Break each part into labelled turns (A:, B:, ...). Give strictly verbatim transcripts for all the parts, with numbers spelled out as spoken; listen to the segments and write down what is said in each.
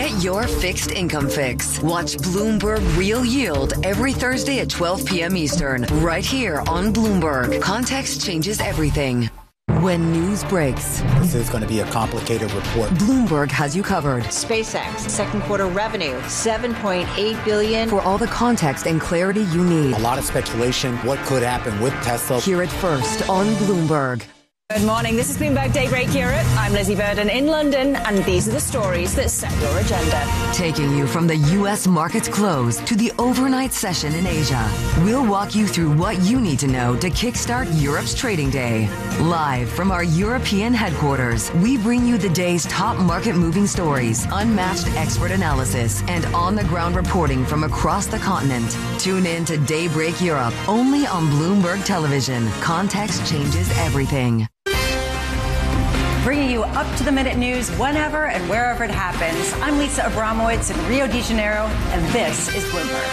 A: Get your fixed income fix. Watch Bloomberg Real Yield every Thursday at twelve p.m. Eastern, right here on Bloomberg. Context changes everything. When news breaks,
B: this is going to be a complicated report.
A: Bloomberg has you covered.
C: SpaceX, second quarter revenue, seven point eight billion
A: For
C: dollars.
A: all the context and clarity you need.
B: A lot of speculation, what could happen with Tesla.
A: Hear it first on Bloomberg.
D: Good morning. This is Bloomberg Daybreak Europe. I'm Lizzie Burden in London, and these are the stories that set your agenda.
A: Taking you from the U S market's close to the overnight session in Asia, we'll walk you through what you need to know to kickstart Europe's trading day. Live from our European headquarters, we bring you the day's top market-moving stories, unmatched expert analysis, and on-the-ground reporting from across the continent. Tune in to Daybreak Europe, only on Bloomberg Television. Context changes everything.
D: Bringing you up-to-the-minute news whenever and wherever it happens. I'm Lisa Abramowitz in Rio de Janeiro, and this is Bloomberg.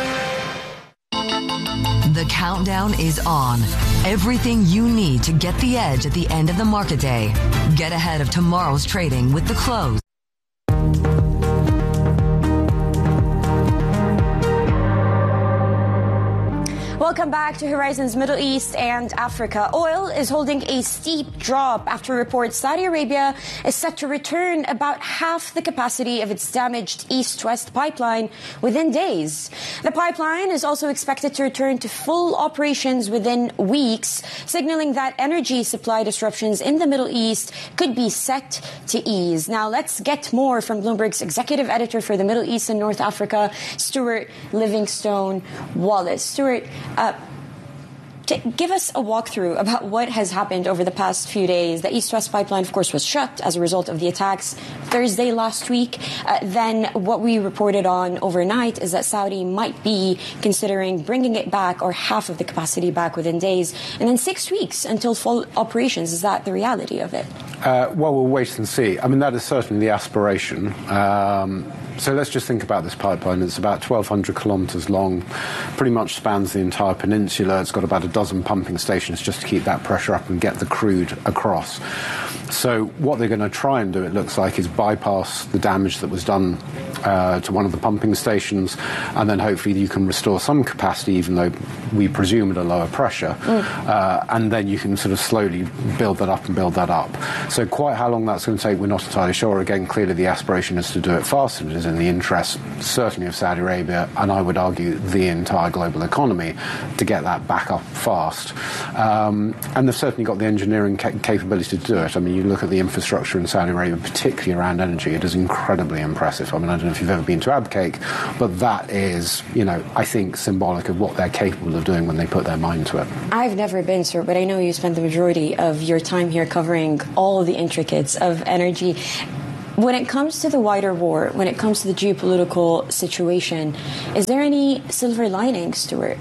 A: The countdown is on. Everything you need to get the edge at the end of the market day. Get ahead of tomorrow's trading with the close.
E: Welcome back to Horizons Middle East and Africa. Oil is holding a steep drop after reports Saudi Arabia is set to return about half the capacity of its damaged East-West pipeline within days. The pipeline is also expected to return to full operations within weeks, signaling that energy supply disruptions in the Middle East could be set to ease. Now, let's get more from Bloomberg's executive editor for the Middle East and North Africa, Stuart Livingstone Wallace. Stuart, Uh, to give us a walkthrough about what has happened over the past few days. The East-West pipeline, of course, was shut as a result of the attacks Thursday last week. Uh, then what we reported on overnight is that Saudi might be considering bringing it back or half of the capacity back within days. And then six weeks until full operations. Is that the reality of it?
F: Uh, well, we'll wait and see. I mean, that is certainly the aspiration. Um, so let's just think about this pipeline. It's about twelve hundred kilometres long, pretty much spans the entire peninsula. It's got about a dozen pumping stations just to keep that pressure up and get the crude across. So what they're going to try and do, it looks like, is bypass the damage that was done uh, to one of the pumping stations, and then hopefully you can restore some capacity, even though we presume at a lower pressure, mm. uh, and then you can sort of slowly build that up and build that up. So quite how long that's going to take, we're not entirely sure. Again, clearly the aspiration is to do it fast, and it is in the interest, certainly of Saudi Arabia, and I would argue the entire global economy, to get that back up fast. Um, and they've certainly got the engineering ca- capability to do it. I mean, you look at the infrastructure in Saudi Arabia, particularly around energy, it is incredibly impressive. I mean, I don't know if you've ever been to Abqaiq, but that is, you know, I think symbolic of what they're capable of doing when they put their mind to it.
E: I've never been, sir, but I know you spent the majority of your time here covering all the intricacies of energy. When it comes to the wider war, when it comes to the geopolitical situation, is there any silver lining, Stuart?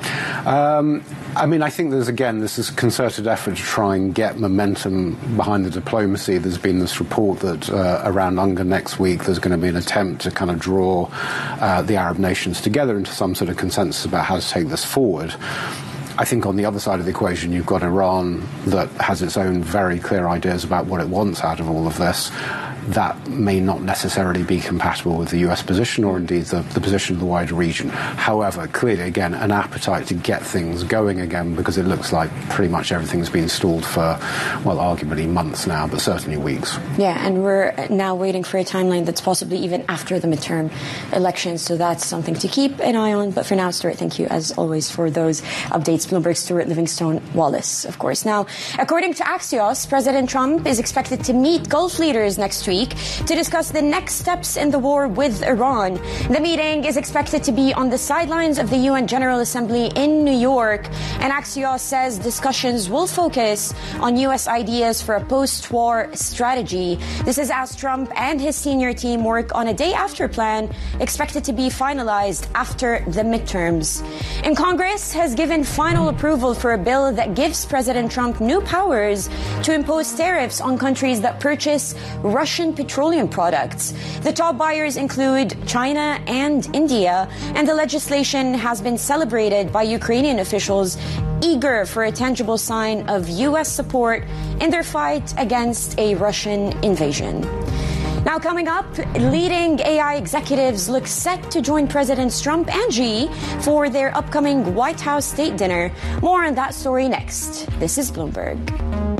F: Um, I mean, I think there's, again, this is a concerted effort to try and get momentum behind the diplomacy. There's been this report that uh, around UNGA next week there's going to be an attempt to kind of draw uh, the Arab nations together into some sort of consensus about how to take this forward. I think on the other side of the equation, you've got Iran that has its own very clear ideas about what it wants out of all of this. That may not necessarily be compatible with the U S position or indeed the, the position of the wider region. However, clearly, again, an appetite to get things going again, because it looks like pretty much everything's been stalled for, well, arguably months now, but certainly weeks.
E: Yeah, and we're now waiting for a timeline that's possibly even after the midterm elections, so that's something to keep an eye on. But for now, Stuart, thank you, as always, for those updates. Bloomberg's Stuart Livingstone Wallace, of course. Now, according to Axios, President Trump is expected to meet Gulf leaders next week to discuss the next steps in the war with Iran. The meeting is expected to be on the sidelines of the U N General Assembly in New York, and Axios says discussions will focus on U S ideas for a post-war strategy. This is as Trump and his senior team work on a day-after plan expected to be finalized after the midterms. And Congress has given final approval for a bill that gives President Trump new powers to impose tariffs on countries that purchase Russian petroleum products. The top buyers include China and India, and the legislation has been celebrated by Ukrainian officials eager for a tangible sign of U S support in their fight against a Russian invasion. Now coming up, leading A I executives look set to join Presidents Trump and Xi for their upcoming White House state dinner. More on that story next. This is Bloomberg.